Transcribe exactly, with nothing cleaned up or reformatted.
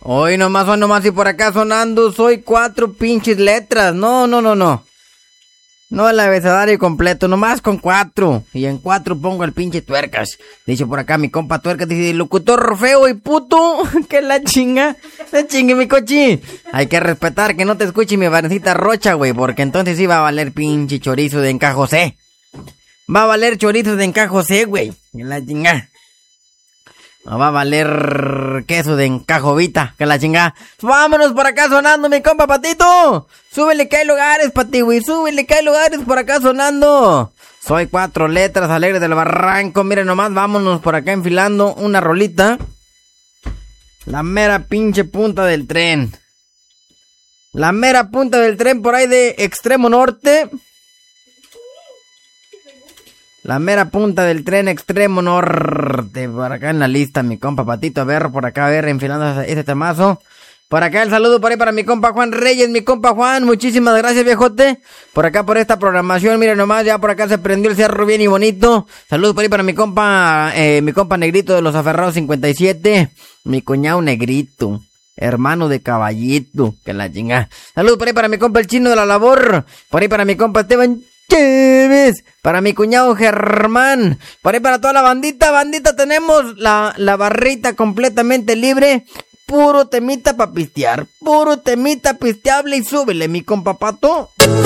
Hoy nomás, hoy nomás y por acá sonando, soy cuatro pinches letras. No, no, no, no. No el abecedario completo, nomás con cuatro. Y en cuatro pongo el pinche tuercas. Dice por acá mi compa tuercas, dice locutor feo y puto. Que la chinga, la chingue mi cochi. Hay que respetar que no te escuche mi varecita rocha, güey, porque entonces sí va a valer pinche chorizo de encajo C. Va a valer chorizo de encajo C, güey. Que la chinga. No va a valer queso de encajovita, que la chingada. Vámonos por acá sonando, mi compa Patito. Súbele que hay lugares, Pati, güey. Súbele que hay lugares por acá sonando. Soy cuatro letras, alegre del barranco. Miren nomás, vámonos por acá enfilando una rolita. La mera pinche punta del tren. La mera punta del tren por ahí de extremo norte. La mera punta del tren extremo norte. Por acá en la lista, mi compa Patito. A ver, por acá, a ver, enfilando este temazo. Por acá el saludo por ahí para mi compa Juan Reyes. Mi compa Juan, muchísimas gracias, viejote. Por acá por esta programación, miren nomás, ya por acá se prendió el cerro bien y bonito. Saludos por ahí para mi compa, eh, mi compa Negrito de los Aferrados cincuenta y siete. Mi cuñado Negrito. Hermano de Caballito. Que la chinga. Saludos por ahí para mi compa el Chino de la Labor. Por ahí para mi compa Esteban Chévez, para mi cuñado Germán, por ahí para toda la bandita, bandita tenemos la, la barrita completamente libre, puro temita pa' pistear, puro temita pisteable y súbele mi compa Pato.